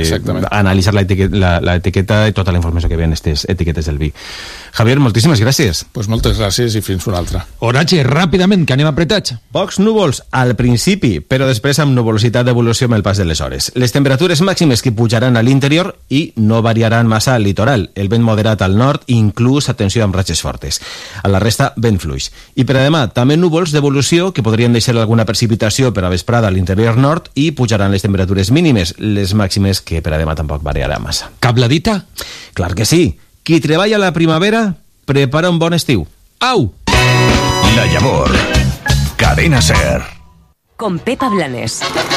analitzar l'etiqueta i tota la informació que ve en aquestes etiquetes del vi. Javier, moltíssimes gràcies. Pues moltes gràcies i fins una altra. Oratge, ràpidament, que anem apretats. Pocs núvols al principi, però després amb nuvolositat d'evolució amb el pas de les hores. Les temperatures màximes que pujaran a l'interior i no variaran massa al litoral. El vent moderat al nord, inclús, atenció, amb ratxes fortes. A la resta, vent fluix. I per a demà, també núvols d'evolució que podrien deixar alguna precipitació per a vesprada a l'interior nord i pujaran les temperatures mínimes, les màximes que per a demà tampoc variaran massa. Cabladita? Clar que sí. Qui treballa a la primavera, prepara un bon estiu. Au! La Llavor. Cadena SER. Con Pepa Blanes.